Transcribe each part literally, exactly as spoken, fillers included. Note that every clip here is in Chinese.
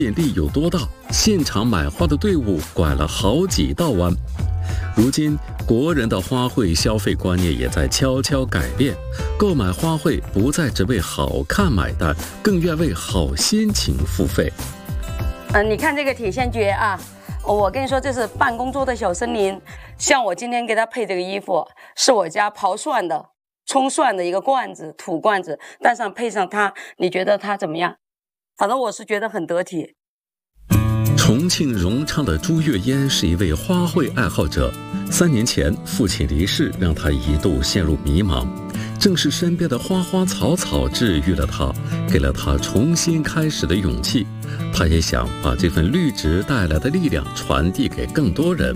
引力有多大？现场买花的队伍拐了好几道弯。如今，国人的花卉消费观念也在悄悄改变，购买花卉不再只为好看买单，更愿为好心情付费。 嗯、呃，你看这个铁线蕨啊，我跟你说，这是办公桌的小森林。像我今天给他配这个衣服，是我家刨蒜的、葱蒜的一个罐子，土罐子，但上配上它，你觉得它怎么样？反正我是觉得很得体。 重庆荣昌的朱月嫣是一位花卉爱好者。三年前，父亲离世，让他一度陷入迷茫。正是身边的花花草草治愈了他，给了他重新开始的勇气。他也想把这份绿植带来的力量传递给更多人。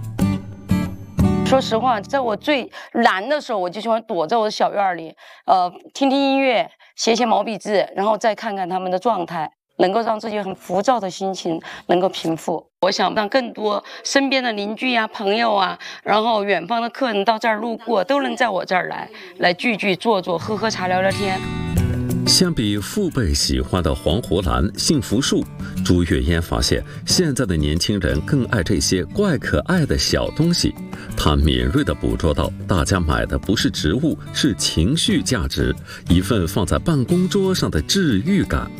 说实话，在我最难的时候，我就喜欢躲在我的小院里，呃，听听音乐，写写毛笔字，然后再看看他们的状态，能够让自己很浮躁的心情能够平复。我想让更多身边的邻居啊、朋友啊，然后远方的客人到这儿路过，都能在我这儿来，来聚聚、坐坐、喝喝茶、聊聊天。 相比父辈喜欢的黄胡兰、幸福树，朱月嫣发现现在的年轻人更爱这些怪可爱的小东西。她敏锐地捕捉到，大家买的不是植物，是情绪价值，一份放在办公桌上的治愈感。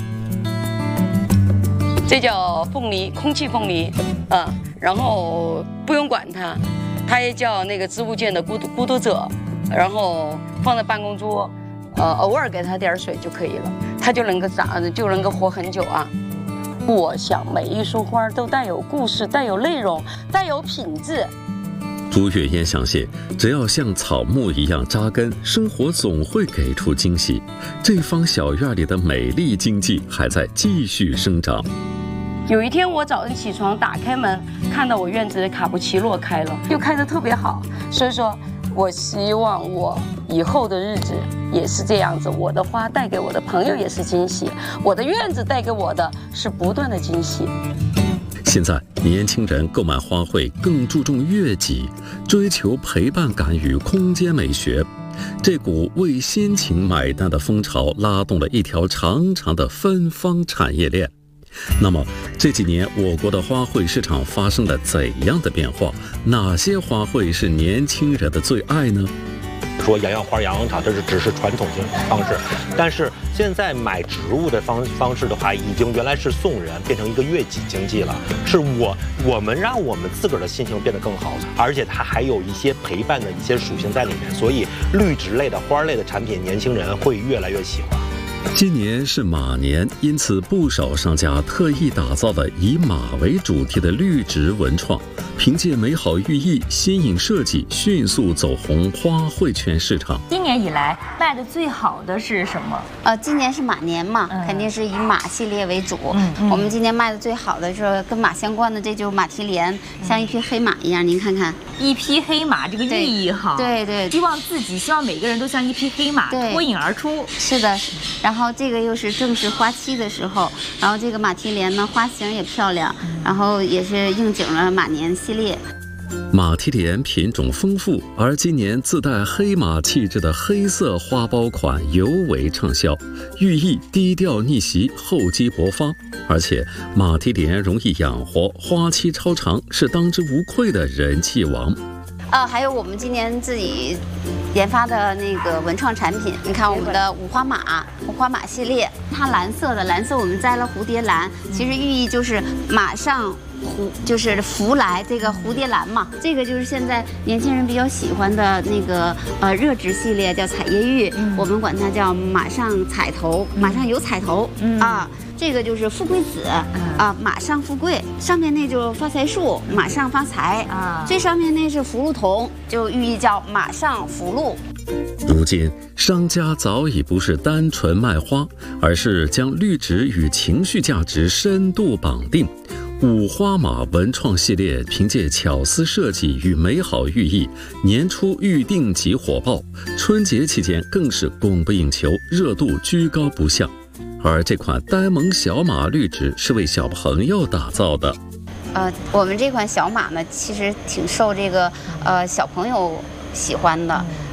这叫凤梨，空气凤梨，啊、嗯，然后不用管它，它也叫那个植物界的孤独孤独者，然后放在办公桌。呃，偶尔给它点水就可以了，它就能够长，就能够活很久啊。我想每一束花都带有故事，带有内容，带有品质。 朱月嫣相信，只要像草木一样扎根，生活总会给出惊喜。这方小院里的美丽经济还在继续生长。 有一天我早上起床打开门，看到我院子的卡布奇诺开了，又开得特别好，所以说我希望我以后的日子也是这样子，我的花带给我的朋友也是惊喜，我的院子带给我的是不断的惊喜。 现在年轻人购买花卉更注重悦己，追求陪伴感与空间美学。这股为心情买单的风潮拉动了一条长长的芬芳产业链。那么这几年我国的花卉市场发生了怎样的变化？哪些花卉是年轻人的最爱呢？ 说养养花、养养草，这是只是传统性方式，但是现在买植物的方方式的话，已经原来是送人，变成一个悦己经济了。是我我们让我们自个儿的心情变得更好，而且它还有一些陪伴的一些属性在里面，所以绿植类的、花类的产品，年轻人会越来越喜欢。 今年是马年，因此不少商家特意打造了以马为主题的绿植文创，凭借美好寓意、新颖设计，迅速走红花卉圈市场。 今年以来卖的最好的是什么？ 呃，今年是马年嘛，嗯、肯定是以马系列为主。嗯嗯、我们今年卖的最好的是跟马相关的，这就是马蹄莲，像一匹黑马一样，您看看， 一匹黑马，这个寓意哈。 对 对, 对， 希望自己，希望每个人都像一匹黑马，脱颖而出。 是的，然后。然后这个又是正是花期的时候，然后这个马蹄莲呢，花型也漂亮，然后也是应景了马年系列。 马蹄莲品种丰富，而今年自带黑马气质的黑色花苞款尤为畅销，寓意低调逆袭，厚积薄发。而且马蹄莲容易养活，花期超长，是当之无愧的人气王。 啊，还有我们今年自己研发的那个文创产品，你看我们的五花马，五花马系列，它蓝色的，蓝色我们摘了蝴蝶兰，其实寓意就是马上蝴就是福来，这个蝴蝶兰嘛，这个就是现在年轻人比较喜欢的那个呃热植系列，叫彩叶玉，嗯、我们管它叫马上彩头，马上有彩头、嗯、啊。这个就是富贵子啊，马上富贵，上面那就是发财树，马上发财啊。最上面那是福禄桐，就寓意叫马上福禄。 如今，商家早已不是单纯卖花，而是将绿植与情绪价值深度绑定。五花马文创系列凭借巧思设计与美好寓意，年初预定即火爆，春节期间更是供不应求，热度居高不下。而这款呆萌小马绿植是为小朋友打造的。 呃，我们这款小马呢，其实挺受这个呃小朋友喜欢的。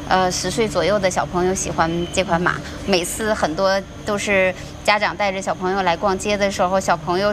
呃十岁左右的小朋友喜欢这款马。每次很多都是家长带着小朋友来逛街的时候，小朋友